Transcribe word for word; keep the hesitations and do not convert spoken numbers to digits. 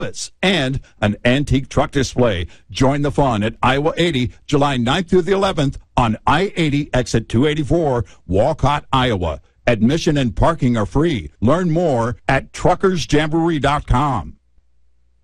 and an antique truck display. Join the fun at Iowa eighty, July ninth through the eleventh on I eighty, exit two eighty-four, Walcott, Iowa. Admission and parking are free. Learn more at truckers jamboree dot com.